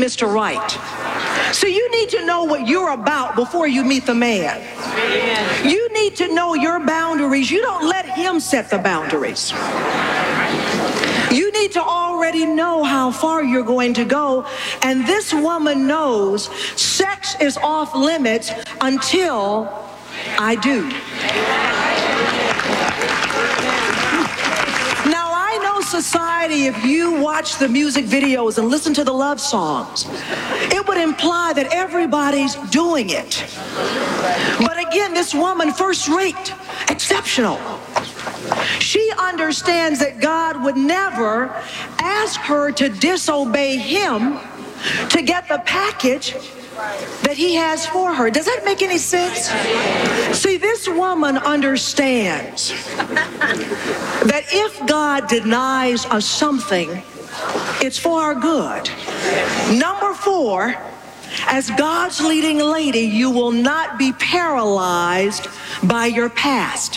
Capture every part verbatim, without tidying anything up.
Mister Right. So you need to know what you're about before you meet the man. You need to know your boundaries. You don't let him set the boundaries. You need to already know how far you're going to go. And this woman knows sex is off limits until I do. Now, I know society, if you watch the music videos and listen to the love songs, it would imply that everybody's doing it. But again, this woman, first rate, exceptional. She understands that God would never ask her to disobey him to get the package that he has for her. Does that make any sense? See, this woman understands that if God denies us something, it's for our good. Number four, as God's leading lady, you will not be paralyzed by your past.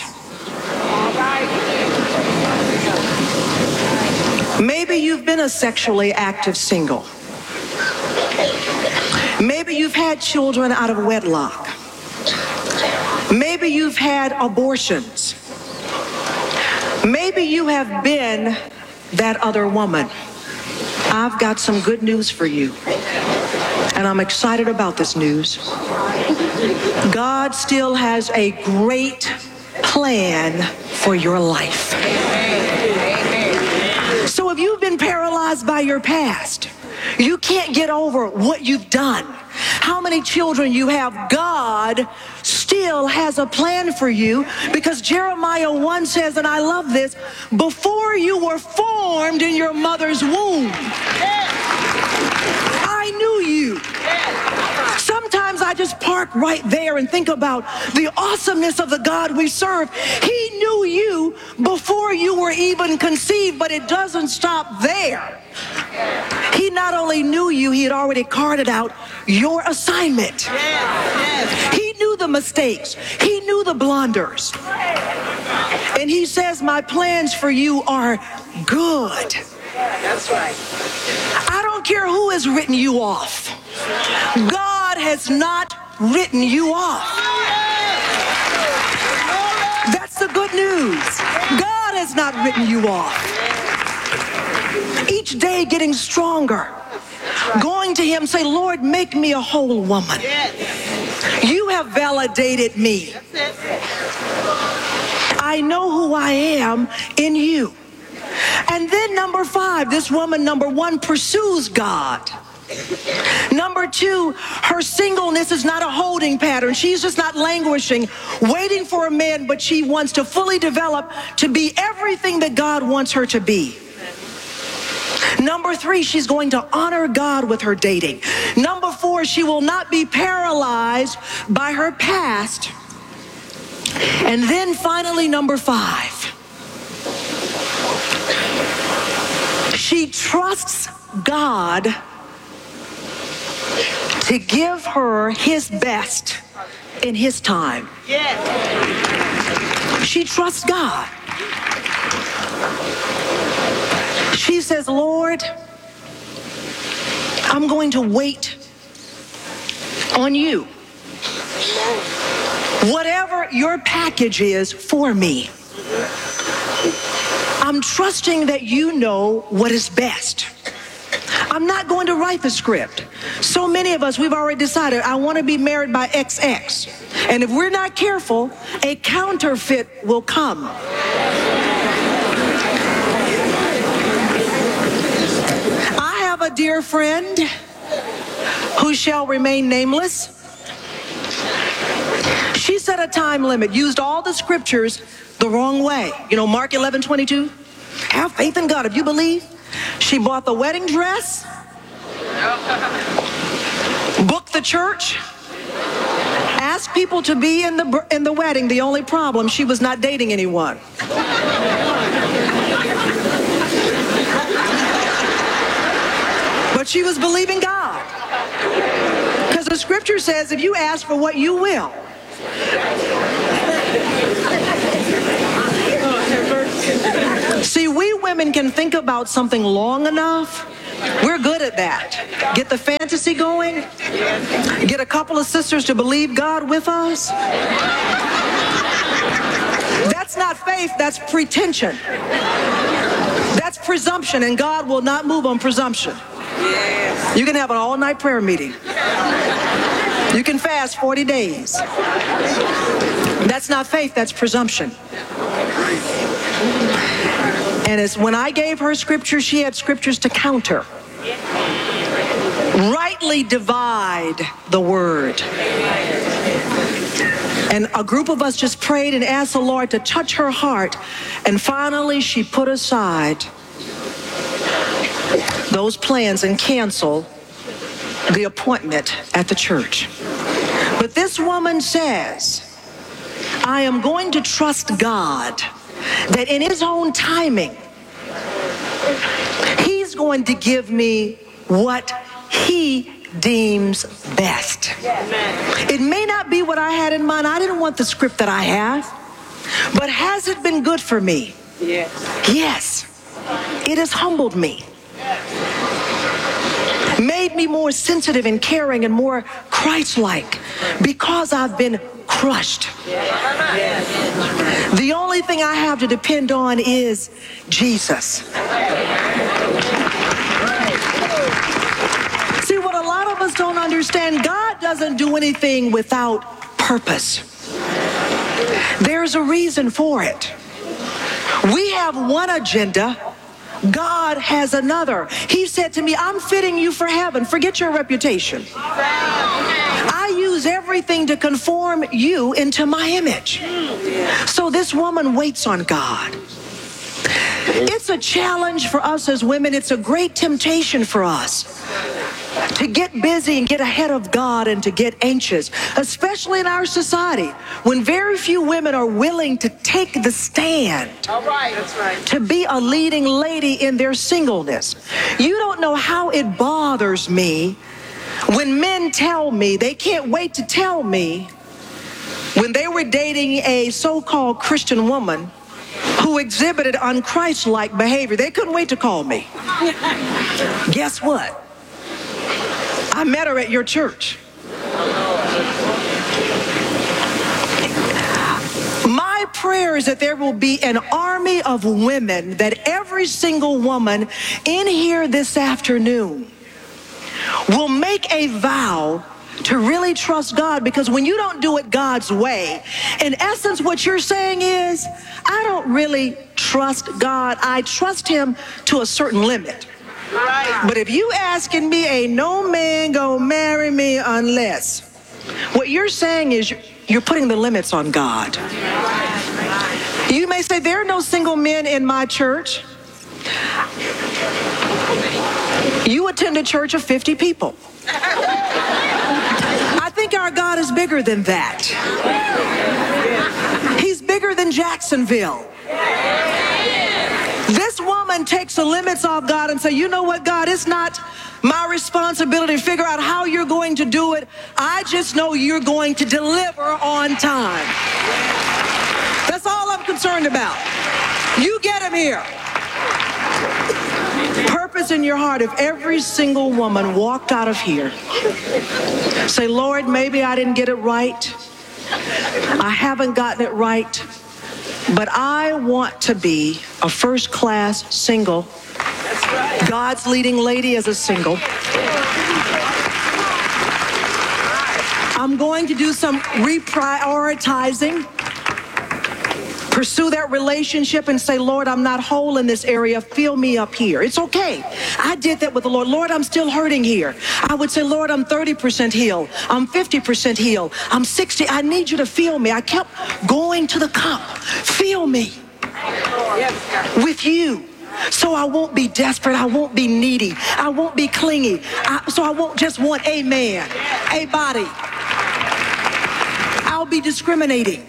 Maybe you've been a sexually active single. Maybe you've had children out of wedlock. Maybe you've had abortions. Maybe you have been that other woman. I've got some good news for you, and I'm excited about this news. God still has a great plan for your life. So if you've been paralyzed by your past, you can't get over what you've done, how many children you have, God still has a plan for you, because Jeremiah one says, and I love this, before you were formed in your mother's womb, I knew you. Sometimes I just park right there and think about the awesomeness of the God we serve. He knew you before you were even conceived, but it doesn't stop there. He not only knew you, he had already carted out your assignment. He knew the mistakes. He knew the blunders. And he says, my plans for you are good. That's right. I don't care who has written you off. God has not written you off. That's the good news. God has not written you off. Each day getting stronger. Going to him, say, Lord, make me a whole woman. You have validated me. I know who I am in you. And then number five, this woman, number one, pursues God. Number two, her singleness is not a holding pattern. She's just not languishing, waiting for a man, but she wants to fully develop to be everything that God wants her to be. Number three, she's going to honor God with her dating. Number four, she will not be paralyzed by her past. And then finally, number five, she trusts God to give her his best in his time. She trusts God. She says, Lord, I'm going to wait on you. Whatever your package is for me, I'm trusting that you know what is best. I'm not going to write the script. So many of us, we've already decided, I want to be married by X X. And if we're not careful, a counterfeit will come. I have a dear friend who shall remain nameless. She set a time limit, used all the scriptures the wrong way. You know, Mark eleven twenty-two, have faith in God if you believe. She bought the wedding dress, booked the church, asked people to be in the in the wedding. The only problem, she was not dating anyone. But she was believing God. Because the scripture says, if you ask for what you will. See, we women can think about something long enough We're good at that. Get the fantasy going. Get a couple of sisters to believe God with us. That's not faith, that's pretension. That's presumption, and God will not move on presumption. You can have an all-night prayer meeting. You can fast forty days. That's not faith, that's presumption. And it's when I gave her scripture, she had scriptures to counter. Rightly divide the word. And a group of us just prayed and asked the Lord to touch her heart. And finally, she put aside those plans and canceled the appointment at the church. But this woman says, I am going to trust God that in his own timing, he's going to give me what he deems best. It may not be what I had in mind. I didn't want the script that I have. But has it been good for me? Yes. Yes. It has humbled me. Made me more sensitive and caring and more Christ-like because I've been crushed. The only thing I have to depend on is Jesus. See, what a lot of us don't understand, God doesn't do anything without purpose. There's a reason for it. We have one agenda. God has another. He said to me, I'm fitting you for heaven. Forget your reputation. I use everything to conform you into my image. So this woman waits on God. It's a challenge for us as women. It's a great temptation for us to get busy and get ahead of God and to get anxious, especially in our society, when very few women are willing to take the stand. All right, that's right. To be a leading lady in their singleness. You don't know how it bothers me when men tell me, they can't wait to tell me, when they were dating a so-called Christian woman who exhibited unchristlike behavior, they couldn't wait to call me. Guess what? I met her at your church. My prayer is that there will be an army of women, that every single woman in here this afternoon will make a vow to really trust God, because when you don't do it God's way, in essence what you're saying is, I don't really trust God. I trust him to a certain limit. Right. But if you asking me, ain't no man gonna marry me unless, what you're saying is you're, you're putting the limits on God. You may say, there are no single men in my church. You attend a church of fifty people. I think our God is bigger than that. He's bigger than Jacksonville. This woman takes the limits off God and say, you know what, God, it's not my responsibility to figure out how you're going to do it. I just know you're going to deliver on time. That's all I'm concerned about. You get him here. Purpose in your heart. If every single woman walked out of here, say, Lord, maybe I didn't get it right. I haven't gotten it right. But I want to be a first-class single. God's leading lady as a single. I'm going to do some reprioritizing. Pursue that relationship and say, Lord, I'm not whole in this area. Fill me up here. It's okay. I did that with the Lord. Lord, I'm still hurting here. I would say, Lord, I'm thirty percent healed. I'm fifty percent healed. I'm sixty. I need you to feel me. I kept going to the cup. Feel me with you. So I won't be desperate. I won't be needy. I won't be clingy. I, so I won't just want a man, a body. I'll be discriminating.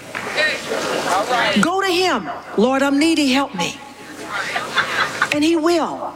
Go to him. Lord, I'm needy. Help me. And he will.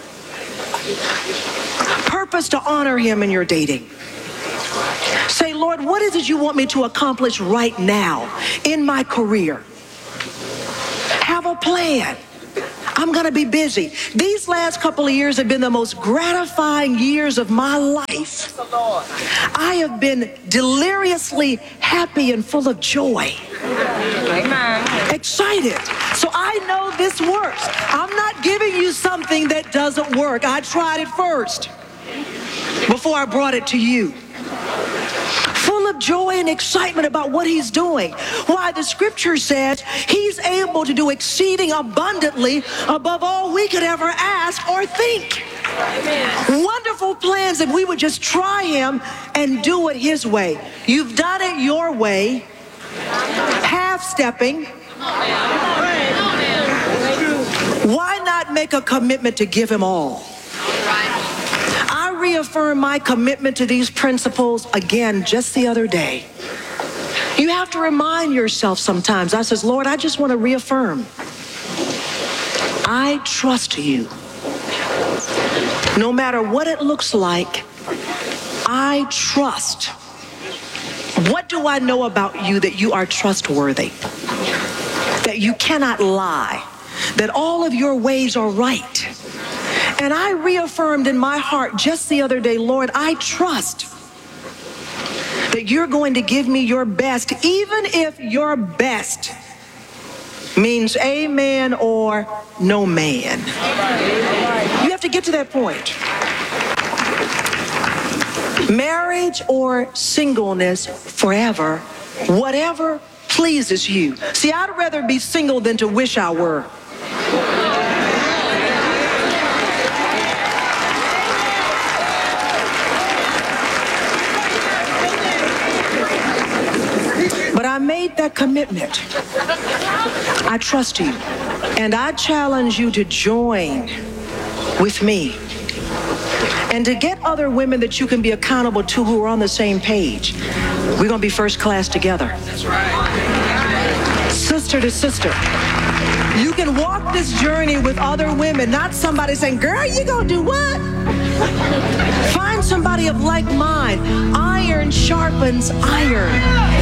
Purpose to honor him in your dating. Say, Lord, what is it you want me to accomplish right now in my career? Have a plan. I'm going to be busy. These last couple of years have been the most gratifying years of my life. I have been deliriously happy and full of joy. Amen. Excited. So I know this works. I'm not giving you something that doesn't work. I tried it first before I brought it to you. Full of joy and excitement about what he's doing. Why? The scripture says he's able to do exceeding abundantly above all we could ever ask or think. Amen. Wonderful plans if we would just try him and do it his way. You've done it your way, half-stepping. Why not make a commitment to give him all? I reaffirm my commitment to these principles again just the other day. You have to remind yourself sometimes. I says, Lord, I just want to reaffirm. I trust you. No matter what it looks like, I trust. What do I know about you that you are trustworthy? That you cannot lie? That all of your ways are right? And I reaffirmed in my heart just the other day, Lord, I trust that you're going to give me your best, even if your best means amen or no man. You have to get to that point. Marriage or singleness forever, whatever pleases you. See, I'd rather be single than to wish I were. But I made that commitment. I trust you. And I challenge you to join with me and to get other women that you can be accountable to who are on the same page. We're going to be first class together. That's right. Sister to sister. You can walk this journey with other women, not somebody saying, girl, you going to do what? Find somebody of like mind. Iron sharpens iron.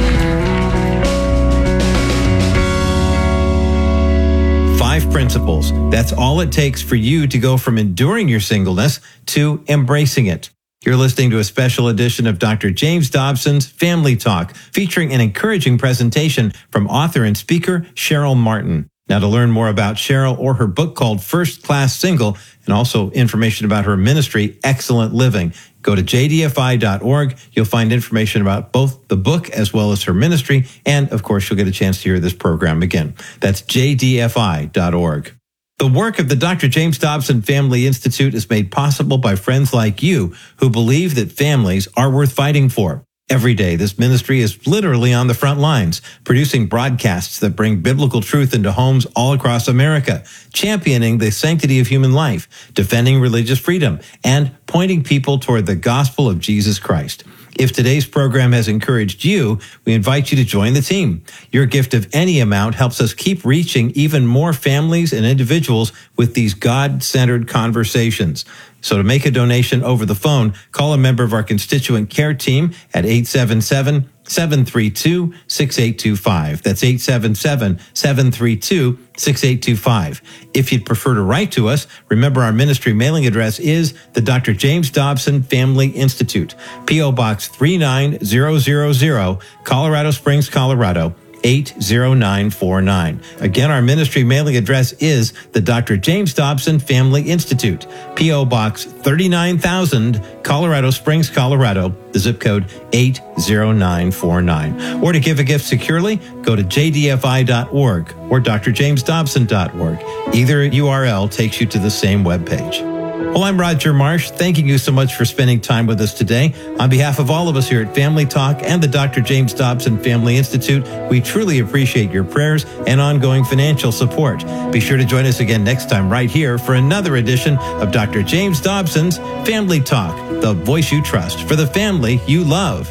Five principles. That's all it takes for you to go from enduring your singleness to embracing it. You're listening to a special edition of Doctor James Dobson's Family Talk, featuring an encouraging presentation from author and speaker Cheryl Martin. Now, to learn more about Cheryl or her book called First Class Single, and also information about her ministry, Excellent Living, go to j d f i dot org. You'll find information about both the book as well as her ministry. And, of course, you'll get a chance to hear this program again. That's j d f i dot org. The work of the Doctor James Dobson Family Institute is made possible by friends like you who believe that families are worth fighting for. Every day, this ministry is literally on the front lines, producing broadcasts that bring biblical truth into homes all across America, championing the sanctity of human life, defending religious freedom, and pointing people toward the gospel of Jesus Christ. If today's program has encouraged you, we invite you to join the team. Your gift of any amount helps us keep reaching even more families and individuals with these God-centered conversations. So to make a donation over the phone, call a member of our constituent care team at eight seven seven, seven three two, six eight two five. That's eight seven seven, seven three two, six eight two five. If you'd prefer to write to us, remember our ministry mailing address is the Doctor James Dobson Family Institute, P O Box three nine zero zero zero, Colorado Springs, Colorado, eight zero nine four nine. Again, our ministry mailing address is the Doctor James Dobson Family Institute, P O Box thirty-nine thousand, Colorado Springs, Colorado, the zip code eight zero nine four nine. Or to give a gift securely, go to j d f i dot org or d r james dobson dot org. Either U R L takes you to the same webpage. Well, I'm Roger Marsh, thanking you so much for spending time with us today. On behalf of all of us here at Family Talk and the Doctor James Dobson Family Institute, we truly appreciate your prayers and ongoing financial support. Be sure to join us again next time right here for another edition of Doctor James Dobson's Family Talk, the voice you trust for the family you love.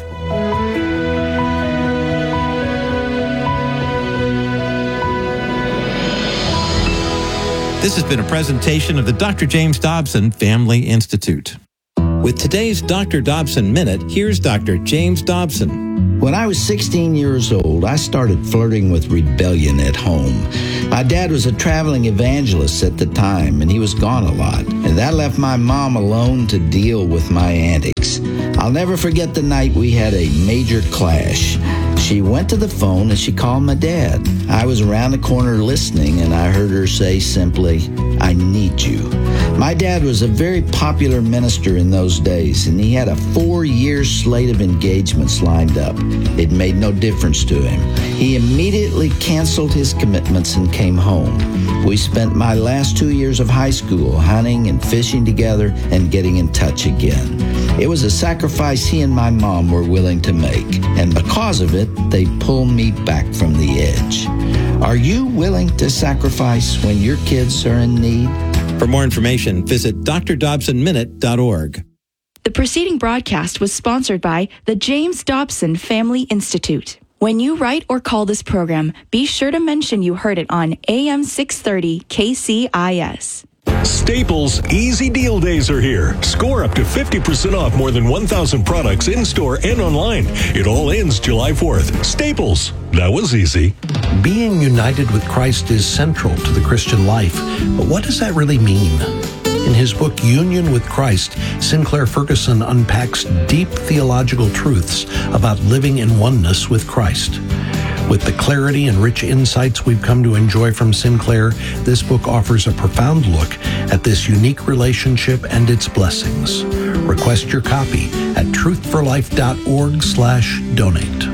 This has been a presentation of the Doctor James Dobson Family Institute. With today's Doctor Dobson Minute, here's Doctor James Dobson. When I was sixteen years old, I started flirting with rebellion at home. My dad was a traveling evangelist at the time, and he was gone a lot. And that left my mom alone to deal with my antics. I'll never forget the night we had a major clash. She went to the phone and she called my dad. I was around the corner listening, and I heard her say simply, "I need you." My dad was a very popular minister in those days, and he had a four-year slate of engagements lined up. It made no difference to him. He immediately canceled his commitments and came home. We spent my last two years of high school hunting and fishing together and getting in touch again. It was a sacrifice he and my mom were willing to make, and because of it, they pulled me back from the edge. Are you willing to sacrifice when your kids are in need? For more information, visit d r dobson minute dot org. The preceding broadcast was sponsored by the James Dobson Family Institute. When you write or call this program, be sure to mention you heard it on A M six thirty K C I S. Staples Easy Deal Days are here. Score up to fifty percent off more than one thousand products in-store and online. It all ends July fourth. Staples. That was easy. Being united with Christ is central to the Christian life. But what does that really mean? In his book, Union with Christ, Sinclair Ferguson unpacks deep theological truths about living in oneness with Christ. With the clarity and rich insights we've come to enjoy from Sinclair, this book offers a profound look at this unique relationship and its blessings. Request your copy at truthforlife.org slash donate.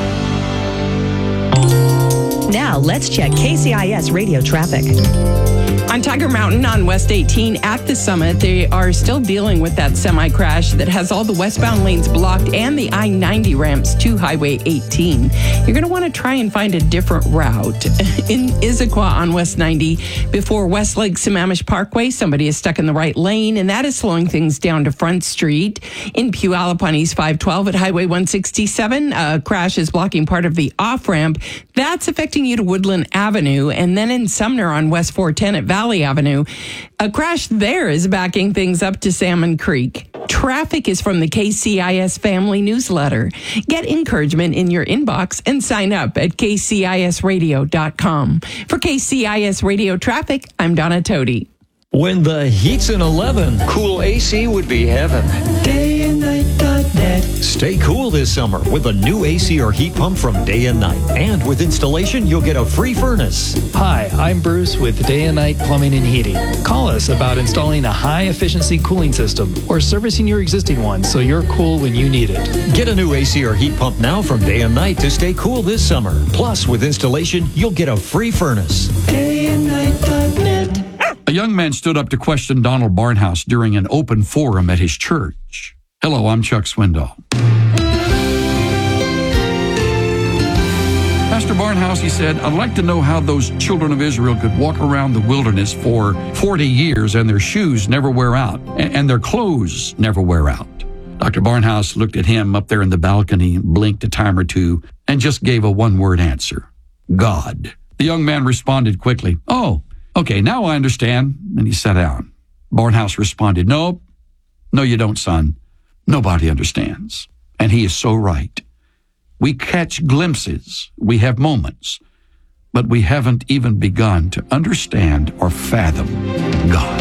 Now let's check K C I S radio traffic. On Tiger Mountain on West eighteen at the summit, they are still dealing with that semi-crash that has all the westbound lanes blocked and the I ninety ramps to Highway eighteen. You're going to want to try and find a different route. In Issaquah on West ninety, before Westlake Sammamish Parkway, somebody is stuck in the right lane, and that is slowing things down to Front Street. In Puyallup on East five twelve at Highway one sixty-seven, a crash is blocking part of the off-ramp. That's affecting you to Woodland Avenue. And then in Sumner on West four ten at Valley Avenue, a crash there is backing things up to Salmon Creek. Traffic is from the K C I S Family Newsletter. Get encouragement in your inbox and sign up at k c i s radio dot com. For K C I S Radio Traffic, I'm Donna Toti. When the heat's in eleven, cool A C would be heaven. day and night dot net. Stay cool this summer with a new A C or heat pump from Day and Night. And with installation, you'll get a free furnace. Hi, I'm Bruce with Day and Night Plumbing and Heating. Call us about installing a high-efficiency cooling system or servicing your existing one so you're cool when you need it. Get a new A C or heat pump now from Day and Night to stay cool this summer. Plus, with installation, you'll get a free furnace. day and night dot net. A young man stood up to question Donald Barnhouse during an open forum at his church. Hello, I'm Chuck Swindoll. Pastor Barnhouse, he said, I'd like to know how those children of Israel could walk around the wilderness for forty years and their shoes never wear out and, and their clothes never wear out. Doctor Barnhouse looked at him up there in the balcony, blinked a time or two, and just gave a one-word answer. God. The young man responded quickly, oh, okay, now I understand. And he sat down. Barnhouse responded, no, no, you don't, son. Nobody understands. And he is so right. We catch glimpses, we have moments, but we haven't even begun to understand or fathom God.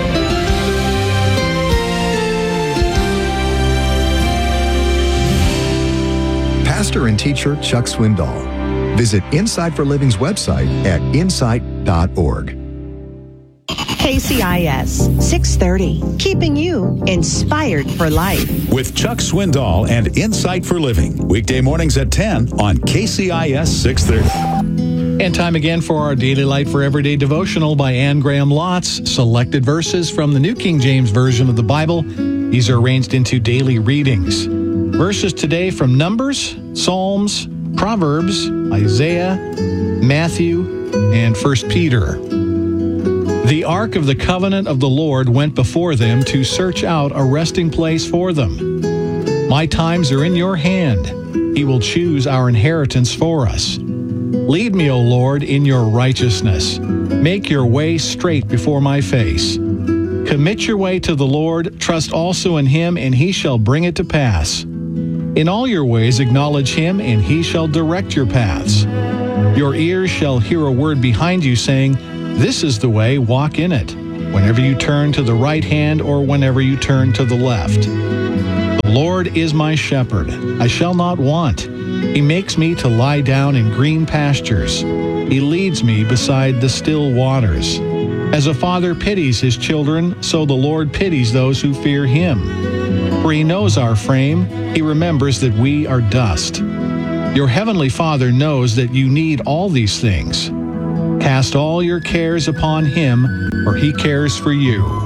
Pastor and teacher Chuck Swindoll. Visit Insight for Living's website at insight dot org. K C I S six thirty, keeping you inspired for life. With Chuck Swindoll and Insight for Living, weekday mornings at ten on K C I S six thirty. And time again for our Daily Light for Everyday devotional by Anne Graham Lotz. Selected verses from the New King James Version of the Bible. These are arranged into daily readings. Verses today from Numbers, Psalms, Proverbs, Isaiah, Matthew, and First Peter. The ark of the covenant of the Lord went before them to search out a resting place for them. My times are in your hand. He will choose our inheritance for us. Lead me, O Lord, in your righteousness. Make your way straight before my face. Commit your way to the Lord, trust also in him, and he shall bring it to pass. In all your ways acknowledge him, and he shall direct your paths. Your ears shall hear a word behind you saying, "This is the way, walk in it," whenever you turn to the right hand or whenever you turn to the left. The Lord is my shepherd, I shall not want. He makes me to lie down in green pastures. He leads me beside the still waters. As a father pities his children, so the Lord pities those who fear him. For he knows our frame, he remembers that we are dust. Your heavenly Father knows that you need all these things. Cast all your cares upon him, for he cares for you.